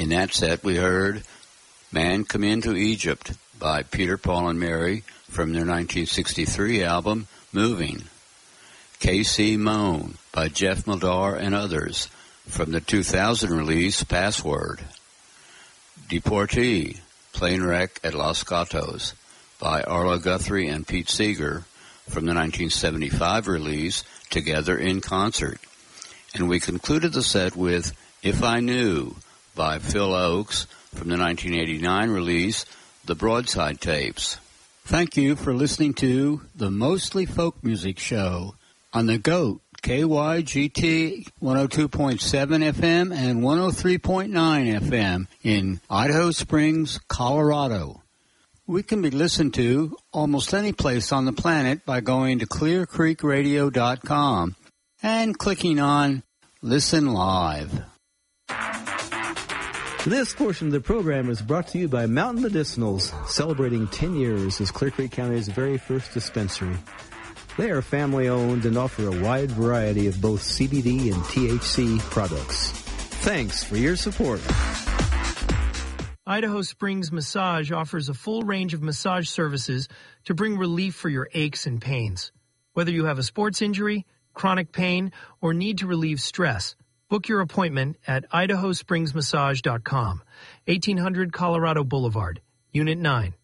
In that set, we heard Man Come Into Egypt by Peter, Paul, and Mary from their 1963 album, Moving. K.C. Moan by Jeff Mildar and others from the 2000 release, Password. Deportee, Plane Wreck at Los Gatos by Arlo Guthrie and Pete Seeger from the 1975 release, Together in Concert. And we concluded the set with If I Knew by Phil Oakes from the 1989 release, The Broadside Tapes. Thank you for listening to the Mostly Folk Music Show on the GOAT, KYGT 102.7 FM and 103.9 FM in Idaho Springs, Colorado. We can be listened to almost any place on the planet by going to clearcreekradio.com and clicking on Listen Live. This portion of the program is brought to you by Mountain Medicinals, celebrating 10 years as Clear Creek County's very first dispensary. They are family-owned and offer a wide variety of both CBD and THC products. Thanks for your support. Idaho Springs Massage offers a full range of massage services to bring relief for your aches and pains. Whether you have a sports injury, chronic pain, or need to relieve stress, book your appointment at idahospringsmassage.com, 1800 Colorado Boulevard, Unit 9,